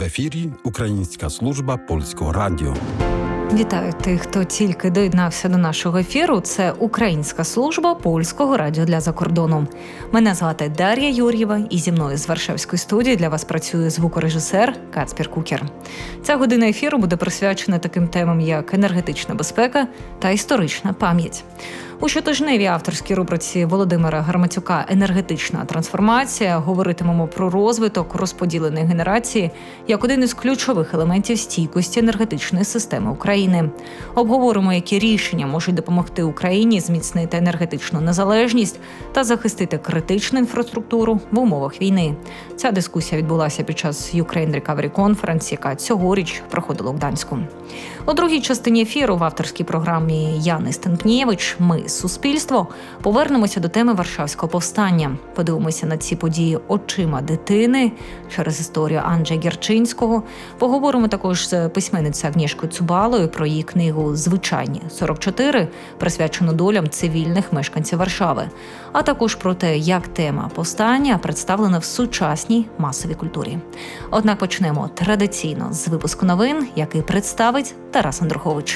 В ефірі Українська служба Польського радіо. Вітаю тих, хто тільки доєднався до нашого ефіру. Це Українська служба Польського радіо для закордону. Мене звати Дар'я Юр'єва, і зі мною з Варшавської студії для вас працює звукорежисер Кацпір Кукер. Ця година ефіру буде присвячена таким темам, як енергетична безпека та історична пам'ять. У щотижневій авторській рубриці Володимира Гарматюка «Енергетична трансформація» говоритимемо про розвиток розподіленої генерації як один із ключових елементів стійкості енергетичної системи України. Обговоримо, які рішення можуть допомогти Україні зміцнити енергетичну незалежність та захистити критичну інфраструктуру в умовах війни. Ця дискусія відбулася під час Ukraine Recovery Conference, яка цьогоріч проходила у Гданську. У другій частині ефіру в авторській програмі Яни Стенкнєвич «Ми – суспільство» повернемося до теми Варшавського повстання. Подивимося на ці події очима дитини через історію Анджея Герчинського. Поговоримо також з письменницею Агнєшкою Цубалою про її книгу «Звичайні 44», присвячену долям цивільних мешканців Варшави. А також про те, як тема повстання представлена в сучасній масовій культурі. Однак почнемо традиційно з випуску новин, який представить Тарас Андрухович.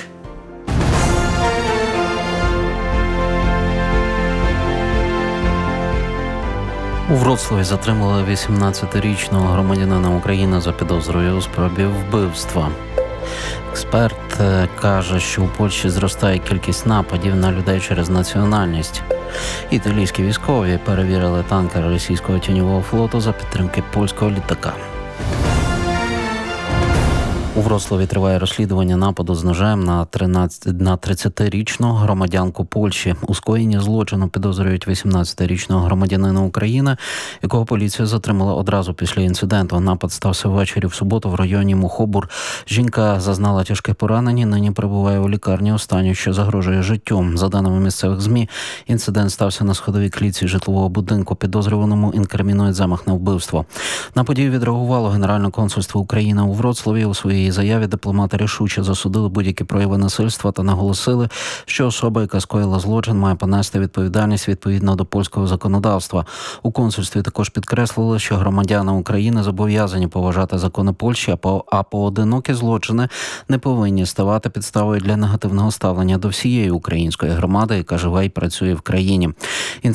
У Вроцлаві затримали 18-річного громадянина України за підозрою у спробі вбивства. Експерт каже, що у Польщі зростає кількість нападів на людей через національність. Італійські військові перевірили танкер російського тіньового флоту за підтримки польського літака. У Вроцлаві триває розслідування нападу з ножем на 30-річну громадянку Польщі. У скоєнні злочину підозрюють 18-річного громадянина України, якого поліція затримала одразу після інциденту. Напад стався ввечері в суботу в районі Мухобур. Жінка зазнала тяжке поранення, нині перебуває у лікарні у стані, що загрожує життю. За даними місцевих ЗМІ, інцидент стався на сходовій клітці житлового будинку. Підозрюваному інкримінують замах на вбивство. На подію відреагувало Генеральне консульство України у Вроцлаві. У своїй заяві дипломати рішуче засудили будь-які прояви насильства та наголосили, що особа, яка скоїла злочин, має понести відповідальність відповідно до польського законодавства. У консульстві також підкреслили, що громадяни України зобов'язані поважати закони Польщі, а поодинокі злочини не повинні ставати підставою для негативного ставлення до всієї української громади, яка живе і працює в країні.